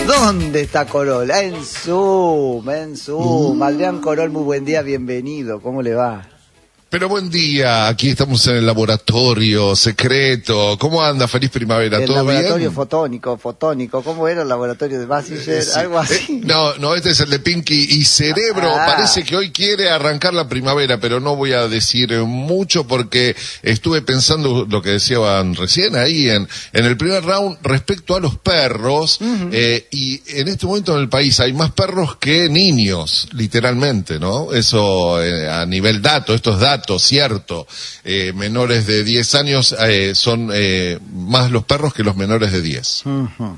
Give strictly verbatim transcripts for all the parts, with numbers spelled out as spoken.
¿Dónde está Corol? En Zoom, en Zoom. Uh. Adrián Corol, muy buen día, bienvenido. ¿Cómo le va? Pero buen día, aquí estamos en el laboratorio secreto. ¿Cómo anda? Feliz primavera, ¿todo bien? El laboratorio fotónico, fotónico. ¿Cómo era el laboratorio de Massinger? Sí. Algo así. Eh, no, no, este es el de Pinky y Cerebro. Ah. Parece que hoy quiere arrancar la primavera, pero no voy a decir mucho porque estuve pensando lo que decían recién ahí en, en el primer round respecto a los perros. Uh-huh. eh, y en este momento en el país hay más perros que niños, literalmente, ¿no? Eso eh, a nivel dato, estos datos. Cierto, eh, menores de diez años eh, son eh, más los perros que los menores de diez. Uh-huh.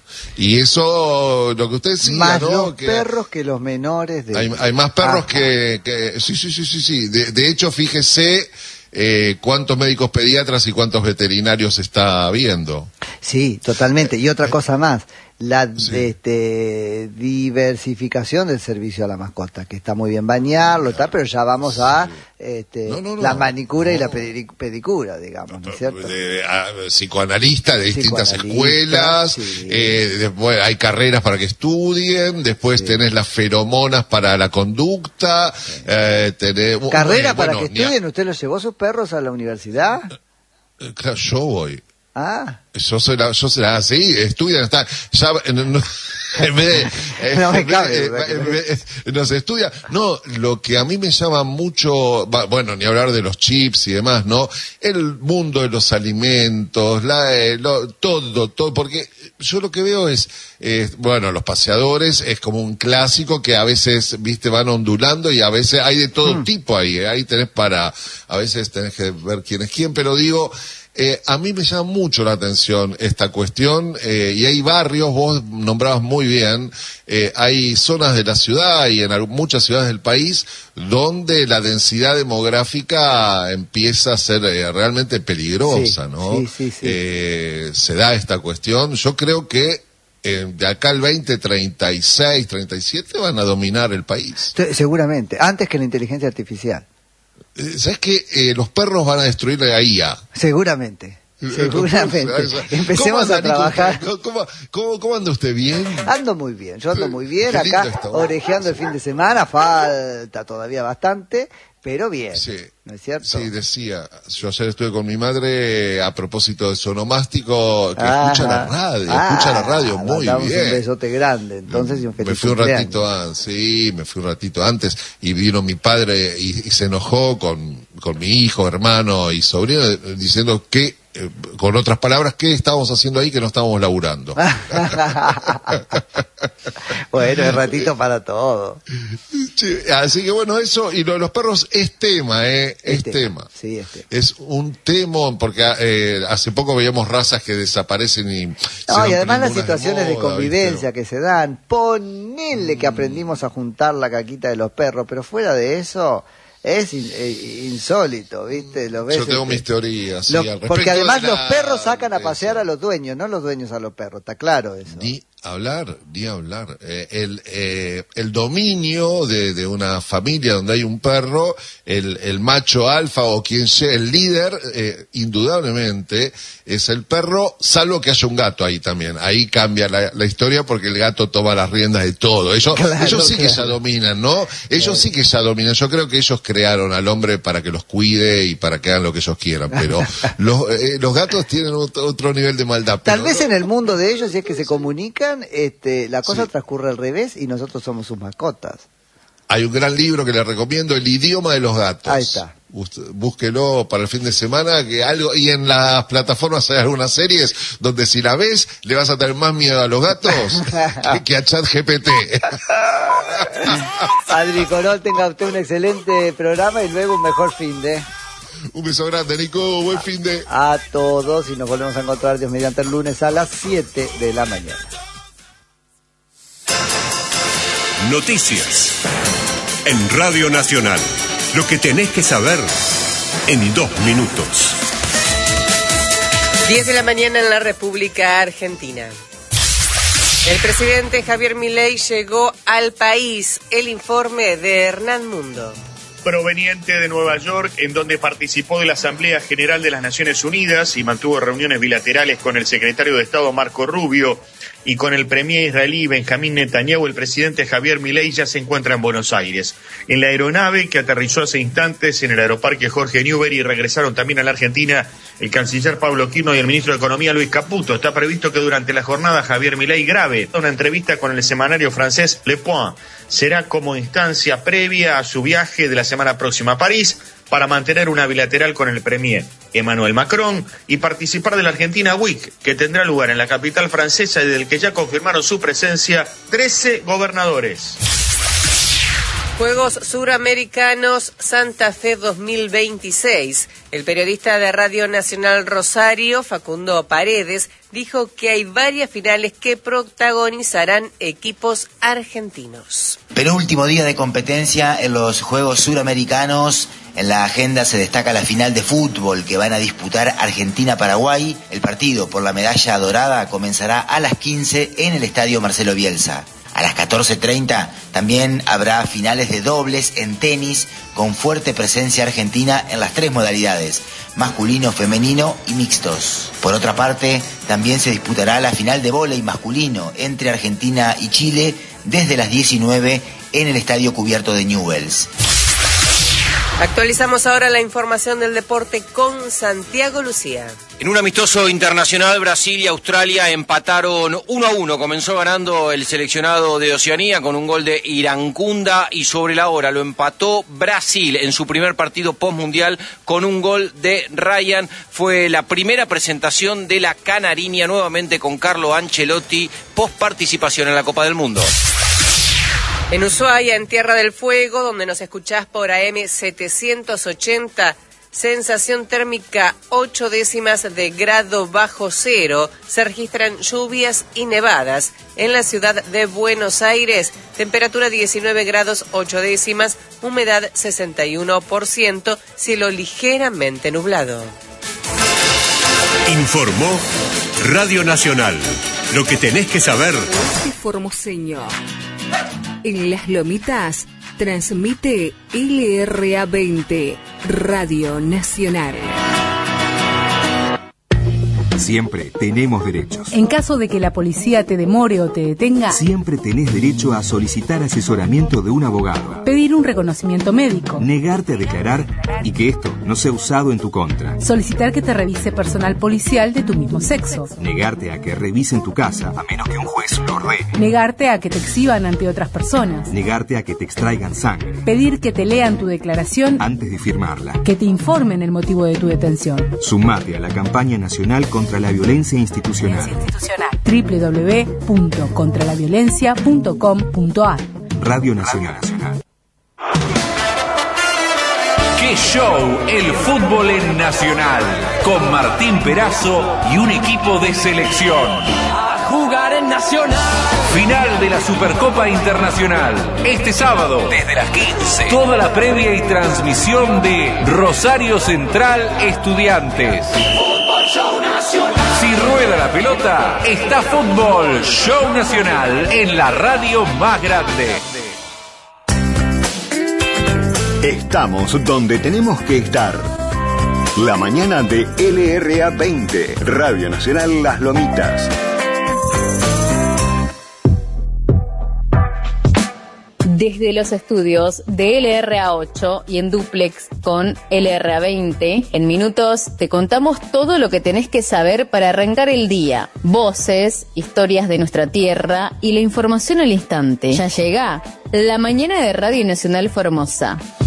Y eso, lo que usted decía, más ¿no? los que perros que los menores de hay, diez. Hay más perros que, que... Sí, sí, sí, sí, sí. De, de hecho, fíjese eh, cuántos médicos pediatras y cuántos veterinarios está habiendo. Sí, totalmente. Y otra cosa más. La sí. este, diversificación del servicio a la mascota, que está muy bien bañarlo, está, pero ya vamos a este, no, no, no, la manicura no. y la pedicura, digamos, ¿no es cierto? De, a, psicoanalista de distintas escuelas, sí. eh, después hay carreras para que estudien, después sí. tenés las feromonas para la conducta, sí. eh, tenés... ¿Carrera eh, para bueno, que estudien? A... ¿Usted los llevó sus perros a la universidad? Claro, yo voy. Ah. Yo soy la, yo soy la, sí, estudian, está, ya, no, en vez de, no me cabe, en vez, en vez, no se estudia, no, lo que a mí me llama mucho, bueno, ni hablar de los chips y demás, ¿no? El mundo de los alimentos, la, eh, lo, todo, todo, porque yo lo que veo es, eh, bueno, los paseadores es como un clásico que a veces, viste, van ondulando y a veces hay de todo hmm. tipo ahí, ¿eh? Ahí tenés para, a veces tenés que ver quién es quién, pero digo, Eh, a mí me llama mucho la atención esta cuestión, eh, y hay barrios, vos nombrabas muy bien, eh, hay zonas de la ciudad y en muchas ciudades del país donde la densidad demográfica empieza a ser eh, realmente peligrosa, sí, ¿no? Sí, sí, sí. Eh, se da esta cuestión, yo creo que eh, de acá al veinte treinta y seis, treinta y siete van a dominar el país. Seguramente, antes que la inteligencia artificial. ¿Sabes qué? Eh, los perros van a destruir la I A. Seguramente. Seguramente. Empecemos a trabajar. ¿Cómo, cómo, ¿Cómo anda usted? ¿Bien? Ando muy bien, yo ando muy bien acá, orejeando el fin de semana, falta todavía bastante, pero bien, sí, ¿no es cierto? Sí, decía, yo ayer estuve con mi madre a propósito de Sonomástico, que ah, escucha la radio, ah, escucha la radio muy bien. Un besote grande, entonces, y un feliz Me fui un cumpleaños. ratito antes, sí, me fui un ratito antes, y vino mi padre y, y se enojó con, con mi hijo, hermano y sobrino, diciendo que, Eh, con otras palabras, ¿qué estábamos haciendo ahí que no estábamos laburando? Bueno, el ratito para todo. Sí, así que bueno, eso, y lo de los perros es tema, ¿eh? Es, es tema. tema. Sí, es tema. Es un temón, porque eh, hace poco veíamos razas que desaparecen y... No, y además las situaciones de, moda, de convivencia, ¿viste?, que se dan. Ponele que aprendimos a juntar la caquita de los perros, pero fuera de eso... Es in, eh, insólito, ¿viste? Lo ves. Yo tengo mis teorías, sí, lo, al respecto. Porque además de la... los perros sacan a pasear a los dueños, no los dueños a los perros, está claro eso. Ni hablar, ni hablar. Eh, el, eh, el dominio de, de una familia donde hay un perro, el, el macho alfa o quien sea, el líder, eh, indudablemente, es el perro, salvo que haya un gato ahí también. Ahí cambia la, la historia porque el gato toma las riendas de todo. Ellos, claro, ellos sí claro. que ya dominan, ¿no? Ellos claro. sí que ya dominan. Yo creo que ellos crearon al hombre para que los cuide y para que hagan lo que ellos quieran, pero los, eh, los gatos tienen otro, otro nivel de maldad. Tal pero vez no, en el mundo de ellos, si es que se comunican, este, la cosa sí. transcurre al revés y nosotros somos sus mascotas. Hay un gran libro que le recomiendo, El idioma de los gatos. Ahí está. Usted, búsquelo para el fin de semana, que algo, y en las plataformas hay algunas series donde si la ves le vas a tener más miedo a los gatos que, que a ChatGPT. Adri Corol, tenga usted un excelente programa y luego un mejor fin de... Un beso grande, Nico, buen fin de... A todos, y nos volvemos a encontrar Dios mediante el lunes a las siete de la mañana. Noticias en Radio Nacional. Lo que tenés que saber en dos minutos. diez de la mañana en la República Argentina. El presidente Javier Milei llegó al país. El informe de Hernán Mundo. proveniente de Nueva York, en donde participó de la Asamblea General de las Naciones Unidas y mantuvo reuniones bilaterales con el secretario de Estado Marco Rubio y con el premier israelí Benjamín Netanyahu. El presidente Javier Milei ya se encuentra en Buenos Aires. En la aeronave que aterrizó hace instantes en el aeroparque Jorge Newbery, regresaron también a la Argentina el canciller Pablo Quirno y el ministro de Economía Luis Caputo. Está previsto que durante la jornada Javier Milei grabe una entrevista con el semanario francés Le Point. Será como instancia previa a su viaje de la semana próxima a París para mantener una bilateral con el premier Emmanuel Macron y participar de la Argentina Week, que tendrá lugar en la capital francesa y del que ya confirmaron su presencia trece gobernadores. Juegos Suramericanos Santa Fe dos mil veintiséis. El periodista de Radio Nacional Rosario, Facundo Paredes, dijo que hay varias finales que protagonizarán equipos argentinos. Penúltimo día de competencia en los Juegos Suramericanos. En la agenda se destaca la final de fútbol que van a disputar Argentina-Paraguay. El partido por la medalla dorada comenzará a las quince en el Estadio Marcelo Bielsa. A las catorce treinta también habrá finales de dobles en tenis con fuerte presencia argentina en las tres modalidades, masculino, femenino y mixtos. Por otra parte, también se disputará la final de vóley masculino entre Argentina y Chile desde las diecinueve en el Estadio Cubierto de Newell's. Actualizamos ahora la información del deporte con Santiago Lucía. En un amistoso internacional, Brasil y Australia empataron uno a uno. Comenzó ganando el seleccionado de Oceanía con un gol de Irancunda y sobre la hora lo empató Brasil en su primer partido postmundial con un gol de Ryan. Fue la primera presentación de la Canariña nuevamente con Carlo Ancelotti post participación en la Copa del Mundo. En Ushuaia, en Tierra del Fuego, donde nos escuchás por A M setecientos ochenta, sensación térmica ocho décimas de grado bajo cero, se registran lluvias y nevadas. En la ciudad de Buenos Aires, temperatura diecinueve grados ocho décimas, humedad sesenta y uno por ciento, cielo ligeramente nublado. Informó Radio Nacional. Lo que tenés que saber. Formoseño. En Las Lomitas transmite L R A veinte, Radio Nacional. Siempre tenemos derechos. En caso de que la policía te demore o te detenga, siempre tenés derecho a solicitar asesoramiento de un abogado. Pedir un reconocimiento médico. Negarte a declarar y que esto no sea usado en tu contra. Solicitar que te revise personal policial de tu mismo sexo. Negarte a que revisen tu casa a menos que un juez lo ordene. Negarte a que te exhiban ante otras personas. Negarte a que te extraigan sangre. Pedir que te lean tu declaración antes de firmarla. Que te informen el motivo de tu detención. Sumate a la campaña nacional contra la violencia institucional. doble u doble u doble u punto contra la violencia punto com punto a r. Radio Nacional. ¡Qué show! El fútbol en Nacional. Con Martín Perazo y un equipo de selección. A jugar en Nacional. Final de la Supercopa Internacional. Este sábado, desde las quince. Toda la previa y transmisión de Rosario Central Estudiantes. Fútbol Show Nacional. Si rueda la pelota, está Fútbol Show Nacional en la radio más grande. Estamos donde tenemos que estar. La mañana de L R A veinte, Radio Nacional Las Lomitas. Desde los estudios de L R A ocho y en dúplex con L R A veinte, en minutos te contamos todo lo que tenés que saber para arrancar el día. Voces, historias de nuestra tierra y la información al instante. Ya llega la mañana de Radio Nacional Formosa.